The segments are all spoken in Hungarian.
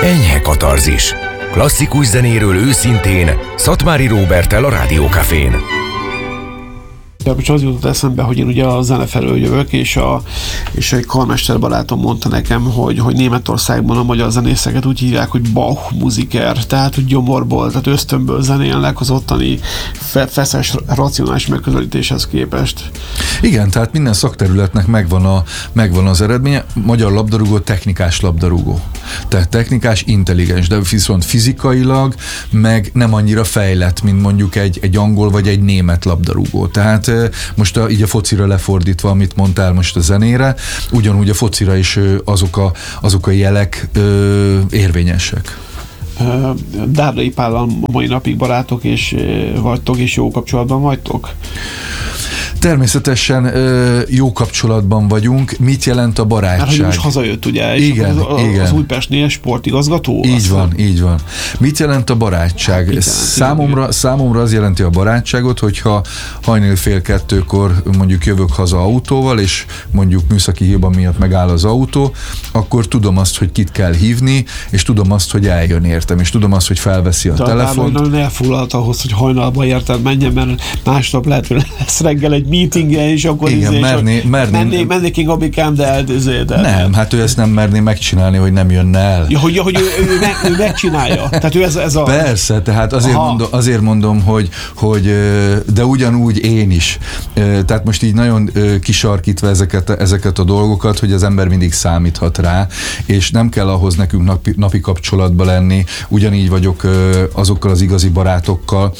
Enyhe katarzis. Klasszikus zenéről őszintén, Szatmári Róberttel a Rádió Cafén. Most az jutott eszembe, hogy én ugye a zene felől jövök, és egy karmester barátom mondta nekem, hogy Németországban a magyar zenészeket úgy hívják, hogy Bach musiker, tehát hogy gyomorból, tehát ösztönből zenélnek az ottani feszes, racionális megközelítéshez képest. Igen, tehát minden szakterületnek megvan az eredménye. Magyar labdarúgó technikás labdarúgó. Tehát technikás, intelligens, de viszont fizikailag meg nem annyira fejlett, mint mondjuk egy angol vagy egy német labdarúgó. Tehát most így a focira lefordítva, amit mondtál most a zenére, ugyanúgy a focira is azok a jelek érvényesek. Dárdai Pállal mai napig barátok és vagytok, és jó kapcsolatban vagytok? Természetesen jó kapcsolatban vagyunk. Mit jelent a barátság? Mert hogy most hazajött, ugye? Igen, igen. Az Újpestnél sportigazgató? Így van. Mit jelent a barátság? Számomra az jelenti a barátságot, hogyha hajnali 1:30 mondjuk jövök haza autóval, és mondjuk műszaki hiba miatt megáll az autó, akkor tudom azt, hogy kit kell hívni, és tudom azt, hogy eljön értem, és tudom azt, hogy felveszi a telefont. Nagyon elfoglalt ahhoz, hogy hajnalban érted menjen, mert másnap lehet, hogy lesz reggel egy meetingje, és akkor mennék én Gabikám, de nem, hát ő ezt nem merné megcsinálni, hogy nem jönne el. Ja, hogy ő megcsinálja. Tehát ő ez a... Persze, tehát azért mondom, hogy de ugyanúgy én is. Tehát most így nagyon kisarkítva ezeket a dolgokat, hogy az ember mindig számíthat rá, és nem kell ahhoz nekünk napi kapcsolatba lenni. Ugyanígy vagyok azokkal az igazi barátokkal,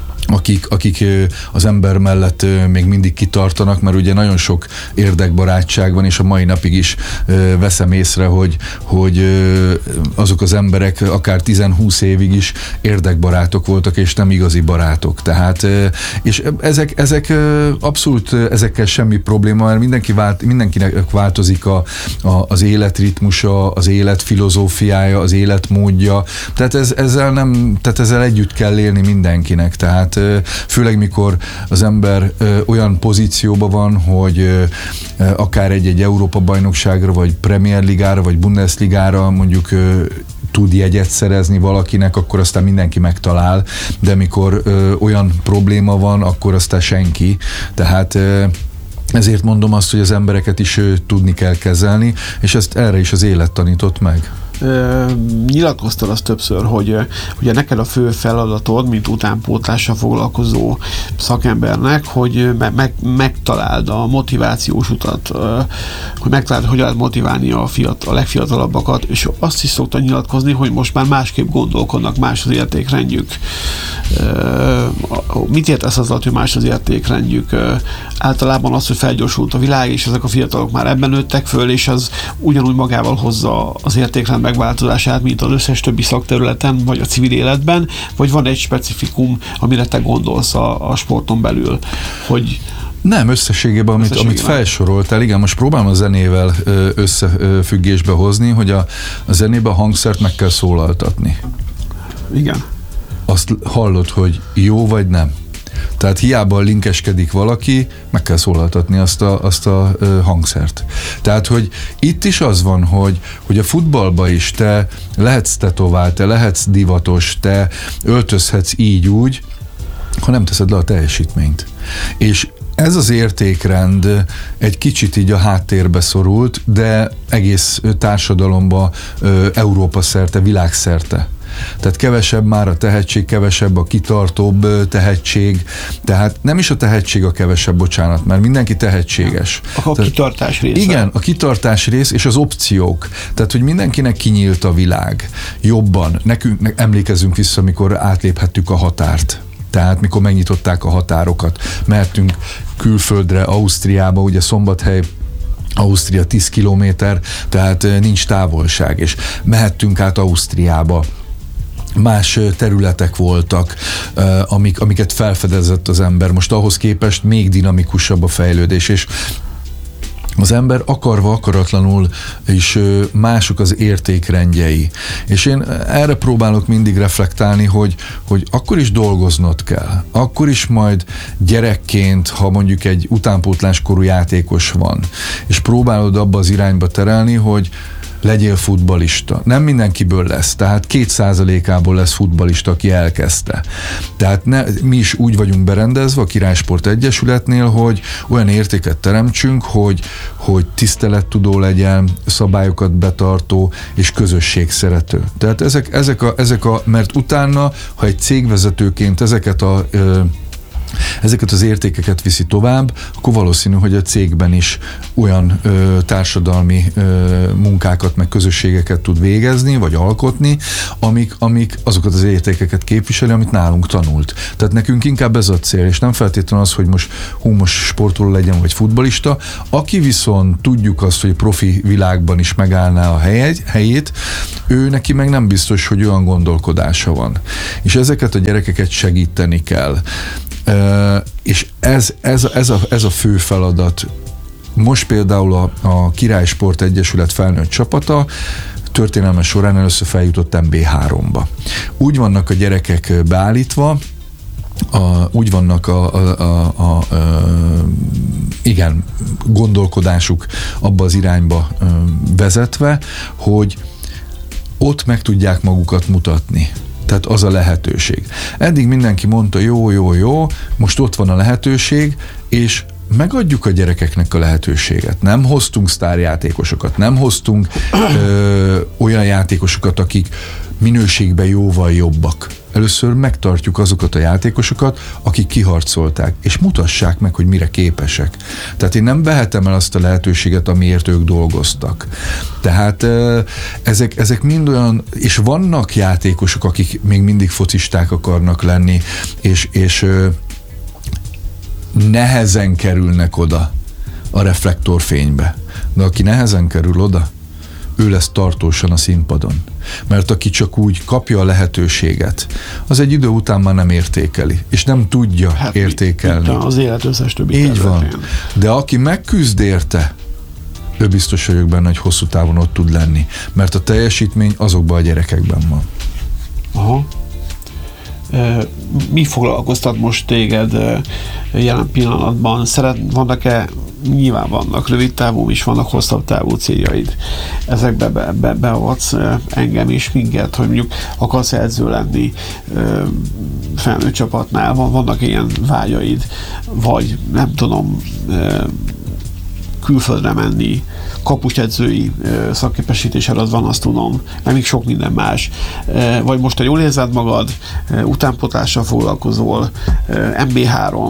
akik az ember mellett még mindig kitartanak, mert ugye nagyon sok érdekbarátság van, és a mai napig is veszem észre, hogy azok az emberek akár 10-20 évig is érdekbarátok voltak, és nem igazi barátok. Tehát, és ezek abszolút, ezekkel semmi probléma, mert mindenkinek változik az életritmusa, az életfilozófiája, az életmódja, tehát ezzel együtt kell élni mindenkinek, tehát főleg mikor az ember olyan pozícióban van, hogy akár egy Európa-bajnokságra, vagy Premier Ligára, vagy Bundesligára mondjuk tud jegyet szerezni valakinek, akkor aztán mindenki megtalál, de mikor olyan probléma van, akkor aztán senki. Tehát ezért mondom azt, hogy az embereket is tudni kell kezelni, és ezt erre is az élet tanított meg. Nyilatkoztad azt többször, hogy ugye neked a fő feladatod, mint utánpótlással foglalkozó szakembernek, hogy megtaláld a motivációs utat, hogy megtaláld, hogy lehet motiválni a legfiatalabbakat, és azt is szokta nyilatkozni, hogy most már másképp gondolkodnak, más az értékrendjük. Mit értesz azzal, hogy más az értékrendjük? Általában az, hogy felgyorsult a világ, és ezek a fiatalok már ebben nőttek föl, és az ugyanúgy magával hozza az értékrend megváltozását, mint az összes többi szakterületen, vagy a civil életben, vagy van egy specifikum, amire te gondolsz a sporton belül, hogy nem, összességében, amit felsoroltál, igen, most próbálom a zenével összefüggésbe hozni, hogy a zenébe a hangszert meg kell szólaltatni. Igen. Azt hallod, hogy jó vagy nem. Tehát hiába linkeskedik valaki, meg kell szólaltatni azt a hangszert. Tehát, hogy itt is az van, hogy a futballba is te lehetsz tetovált, te lehetsz divatos, te öltözhetsz így-úgy, ha nem teszed le a teljesítményt. És ez az értékrend egy kicsit így a háttérbe szorult, de egész társadalomba, Európa szerte, világszerte. Tehát kevesebb már a tehetség, kevesebb a kitartóbb tehetség, tehát nem is a tehetség a kevesebb, bocsánat, mert mindenki tehetséges. A kitartás része. Igen, a kitartás rész és az opciók. Tehát, hogy mindenkinek kinyílt a világ jobban. Nekünk emlékezzünk vissza, amikor átléphettük a határt. Tehát mikor megnyitották a határokat, mehetünk külföldre, Ausztriába, ugye Szombathely, Ausztria 10 kilométer, tehát nincs távolság, és mehettünk át Ausztriába. Más területek voltak, amiket felfedezett az ember. Most ahhoz képest még dinamikusabb a fejlődés, és az ember akarva, akaratlanul is mások az értékrendjei. És én erre próbálok mindig reflektálni, hogy akkor is dolgoznod kell. Akkor is majd gyerekként, ha mondjuk egy utánpótláskorú játékos van, és próbálod abba az irányba terelni, hogy legyél futballista. Nem mindenkiből lesz, tehát 2%-ából lesz futballista, aki elkezdte. Tehát mi is úgy vagyunk berendezve a Királysport Egyesületnél, hogy olyan értéket teremtsünk, hogy tisztelettudó legyen, szabályokat betartó és közösségszerető. Tehát mert utána, ha egy cégvezetőként ezeket az értékeket viszi tovább, akkor valószínű, hogy a cégben is olyan társadalmi munkákat, meg közösségeket tud végezni, vagy alkotni, amik azokat az értékeket képviseli, amit nálunk tanult. Tehát nekünk inkább ez a cél, és nem feltétlenül az, hogy most sportoló legyen, vagy futballista. Aki viszont tudjuk azt, hogy a profi világban is megállná a helyét, ő neki meg nem biztos, hogy olyan gondolkodása van. És ezeket a gyerekeket segíteni kell. És ez a fő feladat. Most például a Királysport Egyesület felnőtt csapata történelme során először feljutott MB3-ba. Úgy vannak a gyerekek beállítva, úgy vannak igen, gondolkodásuk abba az irányba vezetve, hogy ott meg tudják magukat mutatni. Tehát az a lehetőség. Eddig mindenki mondta, jó, most ott van a lehetőség, és megadjuk a gyerekeknek a lehetőséget. Nem hoztunk sztárjátékosokat, nem hoztunk olyan játékosokat, akik minőségben jóval jobbak. Először megtartjuk azokat a játékosokat, akik kiharcolták, és mutassák meg, hogy mire képesek. Tehát én nem vehetem el azt a lehetőséget, amiért ők dolgoztak. Tehát ezek mind olyan, és vannak játékosok, akik még mindig focisták akarnak lenni, és nehezen kerülnek oda a reflektorfénybe. De aki nehezen kerül oda, ő lesz tartósan a színpadon. Mert aki csak úgy kapja a lehetőséget, az egy idő után már nem értékeli, és nem tudja értékelni. Az élet összes többi így van. De aki megküzd érte, ő biztos vagyok benne, hogy hosszú távon ott tud lenni. Mert a teljesítmény azokban a gyerekekben van. Aha. Mi foglalkoztat most téged jelen pillanatban? Vannak-e, nyilván vannak rövid távú is, vannak hosszabb távú céljaid. Ezekbe beavatsz engem is, minket, hogy mondjuk akarsz edző lenni felnőtt csapatnál, vannak ilyen vágyaid, vagy nem tudom, külföldre menni, kapusedzői szakképesítés előtt van, azt tudom, meg még sok minden más. Vagy most, ha jól érzed magad, utánpótlással foglalkozol, MB3.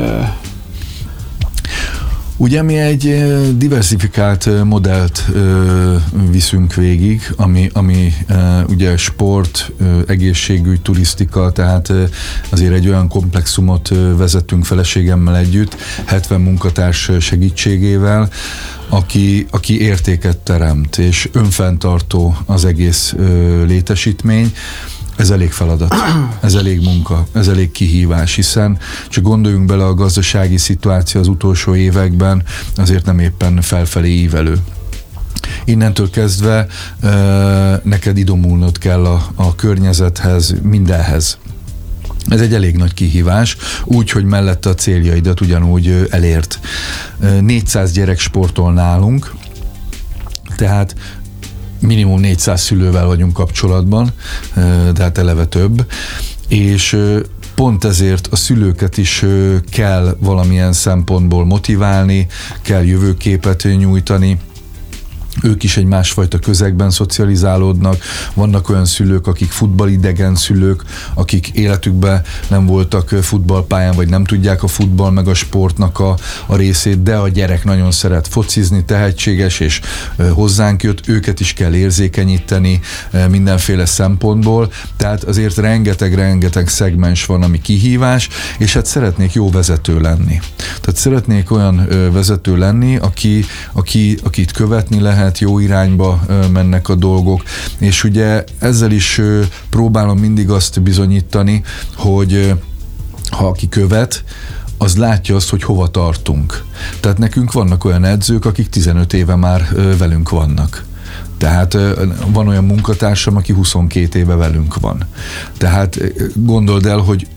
Ugye mi egy diversifikált modellt viszünk végig, ami ugye sport, egészségügy, turisztika, tehát azért egy olyan komplexumot vezettünk feleségemmel együtt, 70 munkatárs segítségével, aki értéket teremt, és önfenntartó az egész létesítmény. Ez elég feladat, ez elég munka, ez elég kihívás, hiszen csak gondoljunk bele, a gazdasági szituáció az utolsó években azért nem éppen felfelé ívelő. Innentől kezdve neked idomulnod kell a környezethez, mindenhez. Ez egy elég nagy kihívás, úgy, hogy mellette a céljaidat ugyanúgy elért. 400 gyerek sportol nálunk, tehát minimum 400 szülővel vagyunk kapcsolatban, tehát eleve több, és pont ezért a szülőket is kell valamilyen szempontból motiválni, kell jövőképet nyújtani, ők is egy másfajta közegben szocializálódnak, vannak olyan szülők, akik futballidegen szülők, akik életükben nem voltak futballpályán, vagy nem tudják a futball meg a sportnak a részét, de a gyerek nagyon szeret focizni, tehetséges, és hozzánk jött, őket is kell érzékenyíteni mindenféle szempontból, tehát azért rengeteg szegmens van, ami kihívás, és hát szeretnék jó vezető lenni. Tehát szeretnék olyan vezető lenni, akit követni lehet, jó irányba mennek a dolgok, és ugye ezzel is próbálom mindig azt bizonyítani, hogy ha aki követ, az látja azt, hogy hova tartunk. Tehát nekünk vannak olyan edzők, akik 15 éve már velünk vannak. Tehát van olyan munkatársam, aki 22 éve velünk van. Tehát gondold el, hogy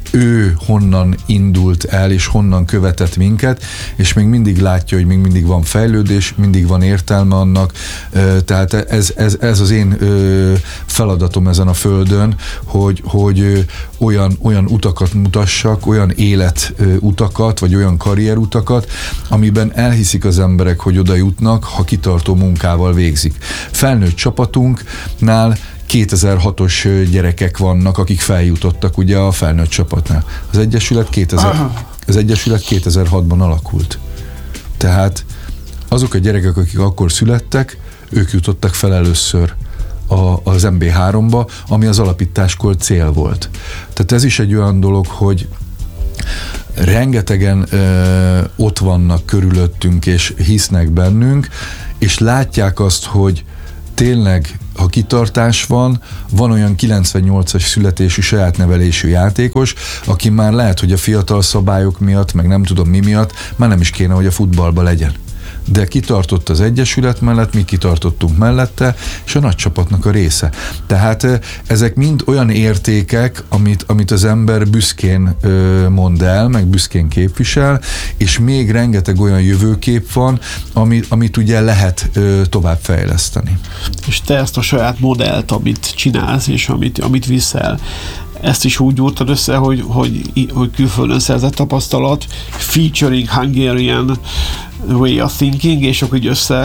ő honnan indult el, és honnan követett minket, és még mindig látja, hogy még mindig van fejlődés, mindig van értelme annak, tehát ez az én feladatom ezen a földön, hogy olyan utakat mutassak, olyan életutakat, vagy olyan karrierutakat, amiben elhiszik az emberek, hogy oda jutnak, ha kitartó munkával végzik. Felnőtt csapatunknál 2006-os gyerekek vannak, akik feljutottak ugye a felnőtt csapatnál. Az Egyesület 2006-ban alakult. Tehát azok a gyerekek, akik akkor születtek, ők jutottak fel először az MB3-ba, ami az alapításkor cél volt. Tehát ez is egy olyan dolog, hogy rengetegen ott vannak körülöttünk, és hisznek bennünk, és látják azt, hogy tényleg, ha kitartás van olyan 98-as születésű saját nevelésű játékos, aki már lehet, hogy a fiatal szabályok miatt, meg nem tudom mi miatt, már nem is kéne, hogy a futballba legyen. De kitartott az Egyesület mellett, mi kitartottunk mellette, és a nagy csapatnak a része. Tehát ezek mind olyan értékek, amit az ember büszkén mond el, meg büszkén képvisel, és még rengeteg olyan jövőkép van, amit ugye lehet továbbfejleszteni. És te ezt a saját modellt, amit csinálsz, és amit viszel, ezt is úgy gyúrtad össze, hogy külföldön szerzett tapasztalat, featuring Hungarian way of thinking, és akkor így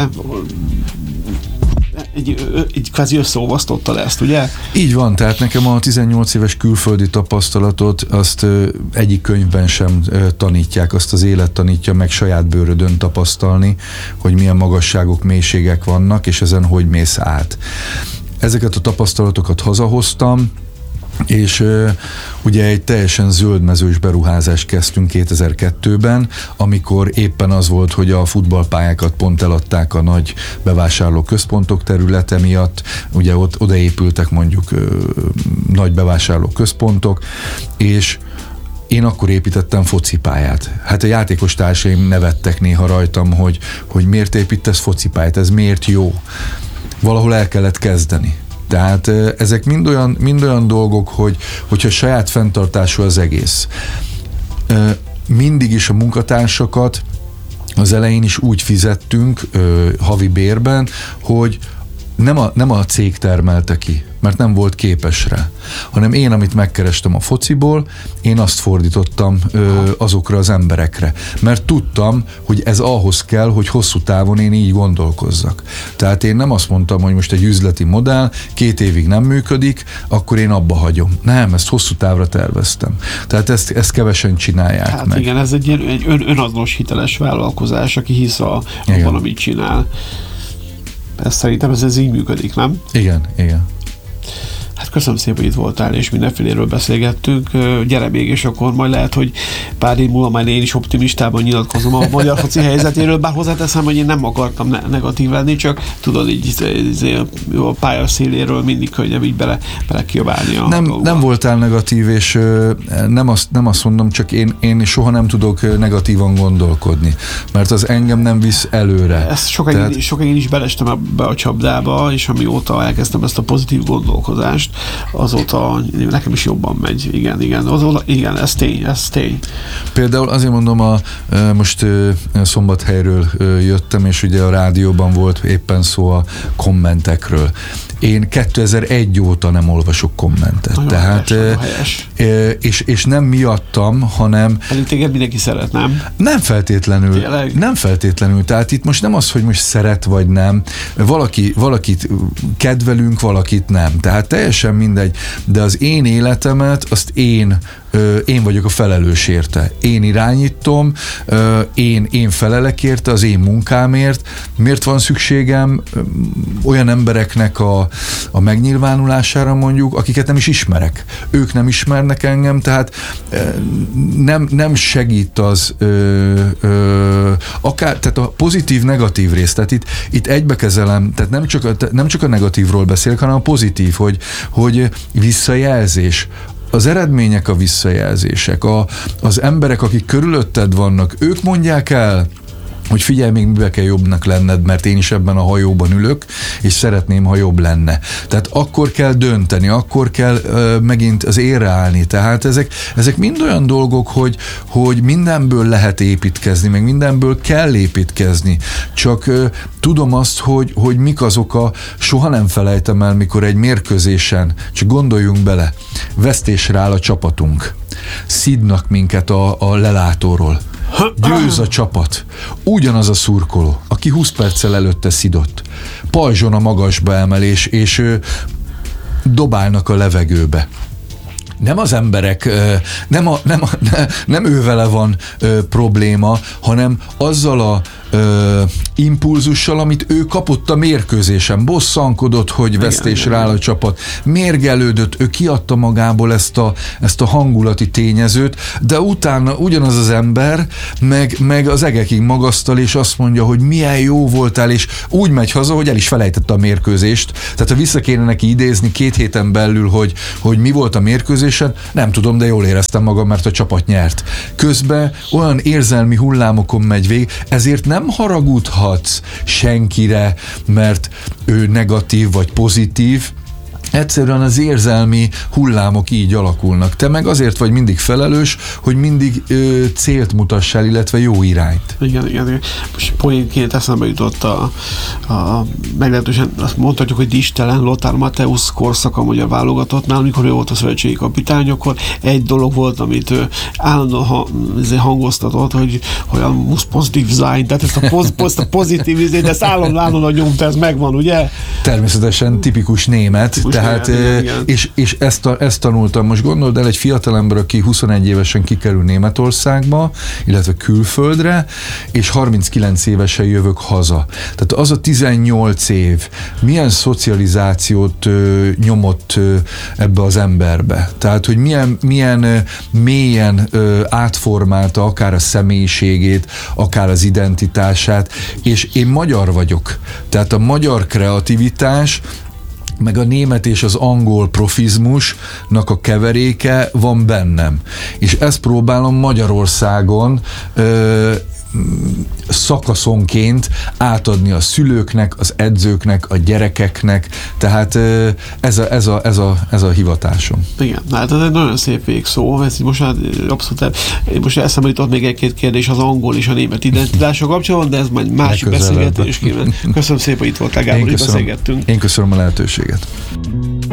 egy kvázi összeolvasztottad ezt, ugye? Így van, tehát nekem a 18 éves külföldi tapasztalatot azt egyik könyvben sem tanítják, azt az élet tanítja meg saját bőrödön tapasztalni, hogy milyen magasságok, mélységek vannak, és ezen hogy mész át. Ezeket a tapasztalatokat hazahoztam, és ugye egy teljesen zöldmezős beruházást kezdtünk 2002-ben, amikor éppen az volt, hogy a futballpályákat pont eladták a nagy bevásárló központok területe miatt, ugye ott odaépültek mondjuk nagy bevásárló központok, és én akkor építettem focipályát. Hát a játékos társaim nevettek néha rajtam, hogy miért építesz focipályát, ez miért jó. Valahol el kellett kezdeni. Tehát ezek mind olyan dolgok, hogyha saját fenntartású az egész. Mindig is a munkatársakat az elején is úgy fizettünk havi bérben, hogy nem a cég termelte ki, mert nem volt képes rá, hanem én, amit megkerestem a fociból, én azt fordítottam azokra az emberekre, mert tudtam, hogy ez ahhoz kell, hogy hosszú távon én így gondolkozzak. Tehát én nem azt mondtam, hogy most egy üzleti modell 2 évig nem működik, akkor én abba hagyom. Nem, ezt hosszú távra terveztem. Tehát ezt kevesen csinálják hát meg. Igen, ez egy önazonos hiteles vállalkozás, aki hisz abban, amit csinál. Szerintem ez így működik, nem? Igen. Hát köszönöm szépen, hogy itt voltál, és mindenféléről beszélgettünk. Gyere még, és akkor majd lehet, hogy pár év múlva majd én is optimistában nyilatkozom a magyar foci helyzetéről, bár hozzáteszem, hogy én nem akartam negatív lenni, csak tudod, így a pálya széléről mindig könnyebb így bele kiabálni. Nem voltál negatív, és nem azt mondom, csak én soha nem tudok negatívan gondolkodni, mert az engem nem visz előre. Ezt sokáig is belestem ebbe a csapdába, és amióta elkezdtem ezt a pozitív gondolkozást, azóta nekem is jobban megy. Igen, ez tény. Például azért mondom, most Szombathelyről jöttem, és ugye a rádióban volt éppen szó a kommentekről. Én 2001 óta nem olvasok kommentet. Nagyon tehát helyes. És nem miattam, hanem... Pedig téged mindenki szeret, nem? Nem feltétlenül. Tényleg? Nem feltétlenül. Tehát itt most nem az, hogy most szeret vagy nem. Valakit kedvelünk, valakit nem. Tehát teljesen mindegy. De az én életemet, azt én vagyok a felelős érte. Én irányítom, én felelek érte, az én munkámért. Miért van szükségem olyan embereknek a megnyilvánulására mondjuk, akiket nem is ismerek. Ők nem ismernek engem, tehát nem segít az tehát a pozitív-negatív rész, tehát itt egybekezelem, tehát nem csak a negatívról beszélek, hanem a pozitív, hogy visszajelzés. Az eredmények a visszajelzések, az emberek, akik körülötted vannak, ők mondják el, hogy figyelj, még mibe kell jobbnak lenned, mert én is ebben a hajóban ülök, és szeretném, ha jobb lenne. Tehát akkor kell dönteni, akkor kell megint az érre állni. Tehát ezek mind olyan dolgok, hogy mindenből lehet építkezni, meg mindenből kell építkezni. Csak tudom azt, hogy mik azok soha nem felejtem el, mikor egy mérkőzésen, csak gondoljunk bele, vesztésre áll a csapatunk. Szidnak minket a lelátóról. Győz a csapat. Ugyanaz a szurkoló, aki 20 perccel előtte szidott. Pajzson a magasba emelés, és dobálnak a levegőbe. Nem az emberek, nem ővele van probléma, hanem azzal a impulzussal, amit ő kapott a mérkőzésen. Bosszankodott, hogy vesztésre áll a csapat. Mérgelődött, ő kiadta magából ezt a hangulati tényezőt, de utána ugyanaz az ember meg az egekig magasztal, és azt mondja, hogy milyen jó voltál, és úgy megy haza, hogy el is felejtette a mérkőzést. Tehát ha vissza kéne neki idézni 2 héten belül, hogy mi volt a mérkőzésen, nem tudom, de jól éreztem magam, mert a csapat nyert. Közben olyan érzelmi hullámokon megy végig, ezért nem haragudhatsz senkire, mert ő negatív vagy pozitív. Egyszerűen az érzelmi hullámok így alakulnak. Te meg azért vagy mindig felelős, hogy mindig célt mutassál, illetve jó irányt. Igen. Most poénként eszembe jutott a meglehetősen azt mondhatjuk, hogy distelen Lothar Matthäus korszak a magyar válogatottnál, amikor ő volt a szövetségi kapitány, akkor egy dolog volt, amit ő állandóan hangoztatott, hogy a pozitív sein, tehát ezt a pozitív de ezt állandóan nyomta, ez megvan, ugye? Természetesen tipikus német, tehát, és ezt tanultam. Most gondold el, egy fiatalember, aki 21 évesen kikerül Németországba, illetve külföldre, és 39 évesen jövök haza. Tehát az a 18 év milyen szocializációt nyomott ebbe az emberbe. Tehát, hogy milyen mélyen átformálta akár a személyiségét, akár az identitását, és én magyar vagyok. Tehát a magyar kreativitás meg a német és az angol profizmusnak a keveréke van bennem. És ezt próbálom Magyarországon szakaszonként átadni a szülőknek, az edzőknek, a gyerekeknek, tehát ez a hivatásom. Igen, hát ez egy nagyon szép végszó, ez most abszolút, most eszembe jutott még egy-két kérdés az angol és a német identitással kapcsolatban, de ez majd másik beszélgetés kéne. Köszönöm szépen, hogy itt voltál, Gábor, itt beszélgettünk. Én köszönöm a lehetőséget.